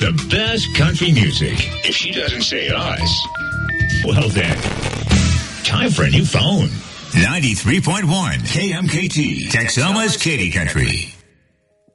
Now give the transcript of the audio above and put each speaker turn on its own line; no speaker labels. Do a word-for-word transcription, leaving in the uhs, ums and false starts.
the best country music. If she doesn't say us, well then, time for a new phone.
ninety-three point one K M K T, Texoma's Katy Country.